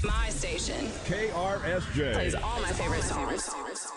My station KRSJ plays all my favorite songs.